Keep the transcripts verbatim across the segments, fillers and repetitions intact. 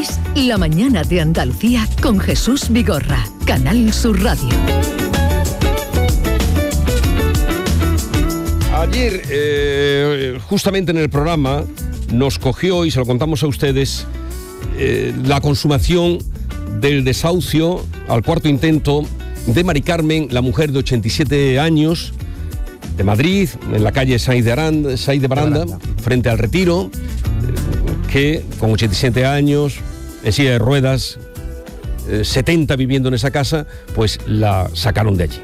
es La Mañana de Andalucía con Jesús Vigorra, Canal Sur Radio. Ayer, eh, justamente en el programa, nos cogió, y se lo contamos a ustedes, eh, la consumación del desahucio al cuarto intento de Mari Carmen, la mujer de ochenta y siete años, de Madrid, en la calle Saiz de Aranda, Saiz de Baranda, frente al Retiro, que con ochenta y siete años, en silla de ruedas, eh, setenta viviendo en esa casa, pues la sacaron de allí.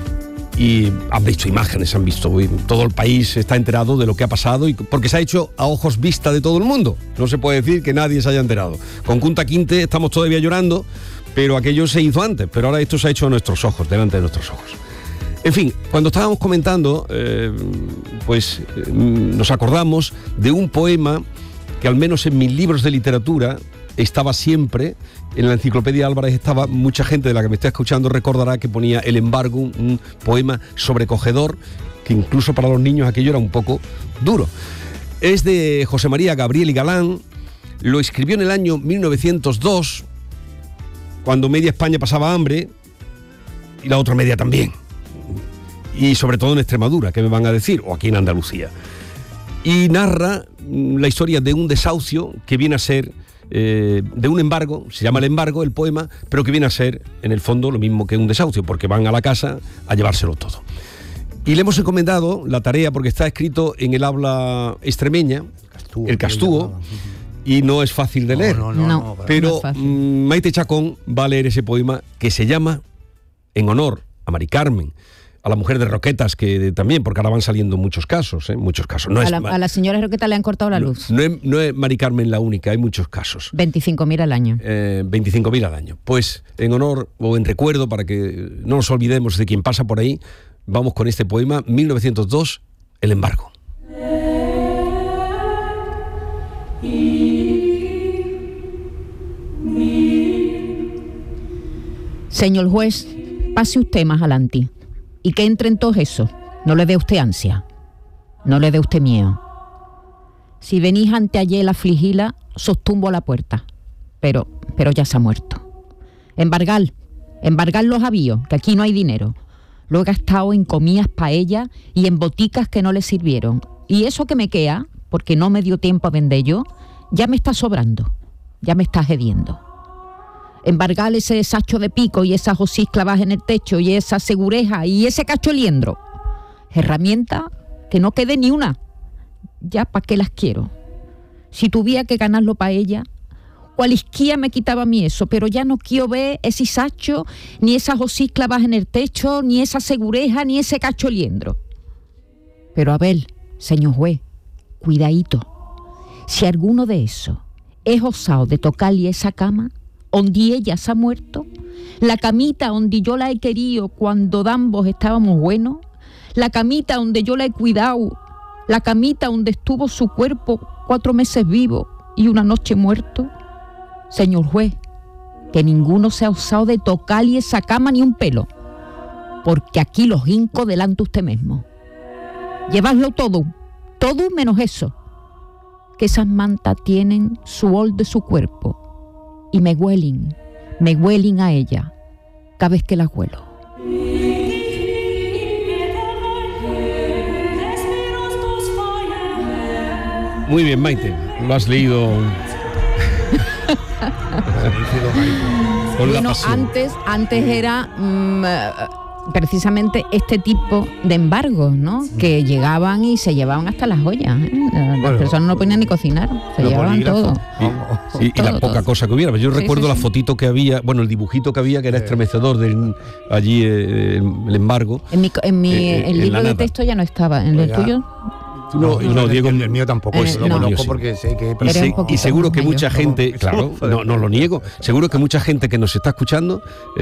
Y han visto imágenes, han visto, todo el país está enterado de lo que ha pasado, y porque se ha hecho a ojos vista de todo el mundo. No se puede decir que nadie se haya enterado. Con Kunta Kinte estamos todavía llorando, pero aquello se hizo antes, pero ahora esto se ha hecho a nuestros ojos, delante de nuestros ojos. En fin, cuando estábamos comentando, eh, pues eh, nos acordamos de un poema que al menos en mis libros de literatura estaba siempre. En la enciclopedia Álvarez estaba, mucha gente de la que me está escuchando recordará que ponía El embargo, un, un poema sobrecogedor, que incluso para los niños aquello era un poco duro. Es de José María Gabriel y Galán, lo escribió en el año mil novecientos dos, cuando media España pasaba hambre, y la otra media también. Y sobre todo en Extremadura, ¿qué me van a decir? O aquí en Andalucía. Y narra la historia de un desahucio que viene a ser... Eh, de un embargo, se llama El embargo, el poema, pero que viene a ser, en el fondo, lo mismo que un desahucio, porque van a la casa a llevárselo todo. Y le hemos encomendado la tarea, porque está escrito en el habla extremeña, Castúo, el Castúo, y no es fácil de leer. No, no, no, no, no, pero no mm, Maite Chacón va a leer ese poema que se llama, en honor a Mari Carmen, a la mujer de Roquetas, que también, porque ahora van saliendo muchos casos, ¿eh? Muchos casos. No a, es, la, a la señora Roquetas le han cortado la luz. No, no, es, no es Mari Carmen la única, hay muchos casos. veinticinco mil al año. Eh, veinticinco mil al año. Pues en honor o en recuerdo, para que no nos olvidemos de quien pasa por ahí, vamos con este poema, mil novecientos dos, El embargo. Señor juez, pase usted más adelante y que entre en todo eso. No le dé usted ansia, no le dé usted miedo. Si venís ante ayer la afligila, sostumbo a la puerta, pero, pero ya se ha muerto. Embargar, embargar los avíos, que aquí no hay dinero. Lo he gastado en comidas paellas y en boticas que no le sirvieron. Y eso que me queda, porque no me dio tiempo a vender yo, ya me está sobrando, ya me está hediendo. Embargar ese sacho de pico y esas osís clavadas en el techo y esa segureja y ese cacholiendro. Herramienta que no quede ni una. Ya para qué las quiero. Si tuviera que ganarlo para ella, cualisquía me quitaba a mí eso, pero ya no quiero ver ese sacho, ni esas osís clavadas en el techo, ni esa segureja, ni ese cacholiendro. Pero a ver, señor juez, cuidadito. Si alguno de esos es osado de tocarle esa cama, donde ella se ha muerto, la camita donde yo la he querido cuando ambos estábamos buenos, la camita donde yo la he cuidado, la camita donde estuvo su cuerpo cuatro meses vivo y una noche muerto. Señor juez, que ninguno se ha osado de tocarle esa cama ni un pelo, porque aquí los hinco delante usted mismo. Llevadlo todo, todo menos eso, que esas mantas tienen su ol de su cuerpo, y me huelen, me huelen a ella cada vez que las huelo. Muy bien, Maite, lo has leído con la Bueno, pasión. antes, antes era mmm, precisamente este tipo de embargos, ¿no? Que llegaban y se llevaban hasta las joyas, ¿eh? Las Bueno, personas no podían ni cocinar, se los llevaban bolígrafos. todo. Y, y Todo, la poca todo. cosa que hubiera. Yo Sí, recuerdo sí, la sí. fotito que había, bueno, el dibujito que había, que era estremecedor del allí eh, el embargo. En mi, en mi Eh, eh, el en libro la de nada. texto ya no estaba, en el Pues ya. tuyo. No, no, el, Diego, el, el mío tampoco, pues lo no. conozco Sí. porque sé que... Y, Era se- un poquito y seguro más que mayor. mucha gente, No, claro, eso, no, no lo niego, seguro que mucha gente que nos está escuchando